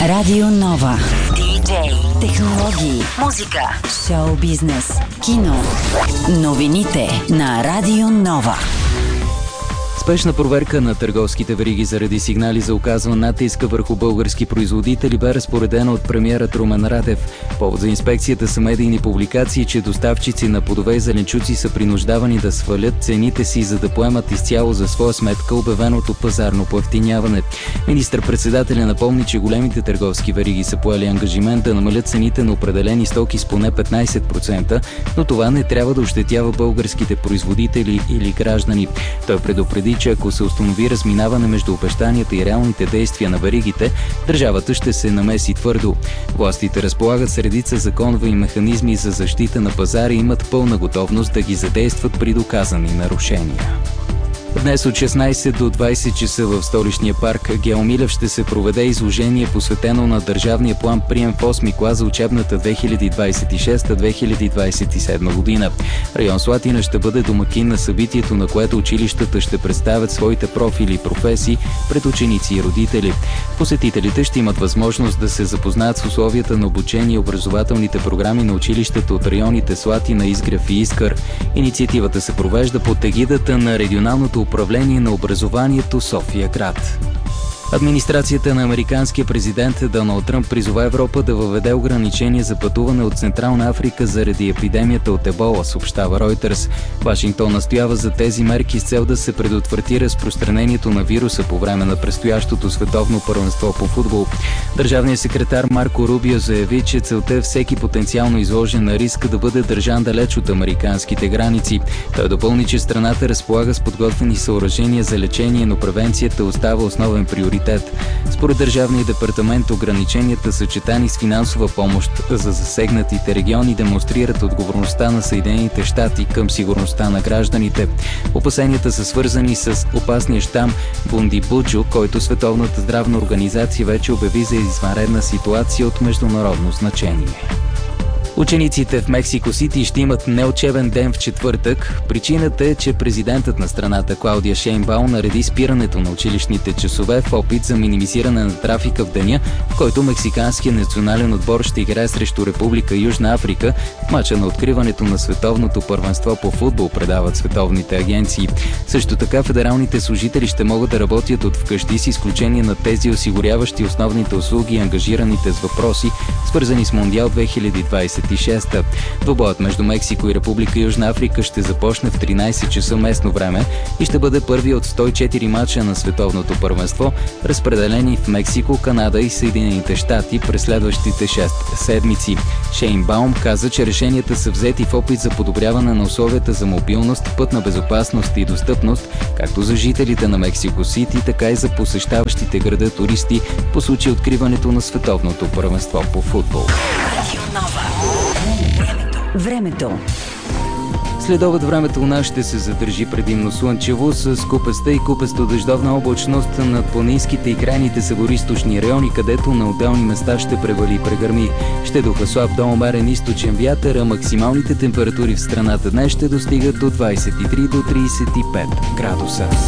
Радио Нова. Диджей, технологии, музика, шоу бизнес, кино. Новините на Радио Нова. Спешна проверка на търговските вериги заради сигнали за оказван натиск върху български производители бе разпоредена от премиерът Румен Радев. Повод за инспекцията са медийни публикации, че доставчици на плодове и зеленчуци са принуждавани да свалят цените си, за да поемат изцяло за своя сметка обявеното пазарно поевтиняване. Министър-председателя напомни, че големите търговски вериги са поели ангажимент да намалят цените на определени стоки с поне 15%, но това не трябва да ощетява българските производители или граждани. Той предупреди, че ако се установи разминаване между обещанията и реалните действия на веригите, държавата ще се намеси твърдо. Властите разполагат с редица законови механизми за защита на пазара и имат пълна готовност да ги задействат при доказани нарушения. Днес от 16 до 20 часа в столичния парк Гео Милев ще се проведе изложение, посветено на държавния план прием в 8-ми клас за учебната 2026-2027 година. Район Слатина ще бъде домакин на събитието, на което училищата ще представят своите профили и професии пред ученици и родители. Посетителите ще имат възможност да се запознаят с условията на обучение и образователните програми на училищата от районите Слатина, Изгрев и Искър. Инициативата се провежда под егидата на регионалното управление на образованието София град. Администрацията на американския президент Доналд Тръмп призова Европа да въведе ограничения за пътуване от Централна Африка заради епидемията от ебола, съобщава Ройтерс. Вашингтон настоява за тези мерки с цел да се предотврати разпространението на вируса по време на предстоящото световно първенство по футбол. Държавният секретар Марко Рубио заяви, че целта е всеки потенциално изложен на риска да бъде държан далеч от американските граници. Той допълни, че страната разполага с подготвени съоръжения за лечение, но превенцията остава основен приоритет. Според Държавния департамент, ограниченията, съчетани с финансова помощ за засегнатите региони, демонстрират отговорността на Съединените щати към сигурността на гражданите. Опасенията са свързани с опасния щам Бундибуджо, който Световната здравна организация вече обяви за извънредна ситуация от международно значение. Учениците в Мексико Сити ще имат неучебен ден в четвъртък. Причината е, че президентът на страната Клаудия Шейнбаум нареди спирането на училищните часове в опит за минимизиране на трафика в деня, в който мексиканският национален отбор ще играе срещу Република Южна Африка в мача на откриването на световното първенство по футбол, предават световните агенции. Също така федералните служители ще могат да работят от вкъщи, с изключение на тези, осигуряващи основните услуги и ангажираните с въпроси, свързани с Мондиал 2026. Двубоят между Мексико и Република Южна Африка ще започне в 13 часа местно време и ще бъде първи от 104 мача на световното първенство, разпределени в Мексико, Канада и Съединените щати през следващите 6 седмици. Шейнбаум каза, че решенията са взети в опит за подобряване на условията за мобилност, пътна безопасност и достъпност, както за жителите на Мексико Сити, така и за посещаващите града туристи по случай откриването на световното първенство по футбол. Времето. Следобед времето у нас ще се задържи предимно слънчево с купеста и купесто-дъждовна облачност над планинските и крайните североизточни райони, където на отделни места ще превали и прегърми. Ще духа слаб до умерен източен вятър, а максималните температури в страната днес ще достигат до 23 до 35 градуса.